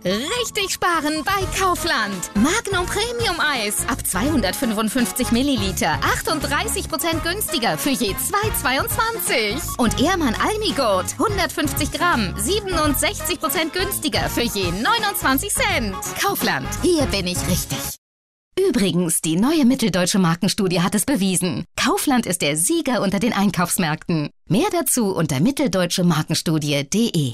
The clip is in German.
Richtig sparen bei Kaufland. Magnum Premium Eis ab 255 Milliliter. 38% günstiger für je 2,22. Und Ehrmann Almigurt 150 Gramm. 67% günstiger für je 29 Cent. Kaufland, hier bin ich richtig. Übrigens, die neue Mitteldeutsche Markenstudie hat es bewiesen. Kaufland ist der Sieger unter den Einkaufsmärkten. Mehr dazu unter mitteldeutschemarkenstudie.de.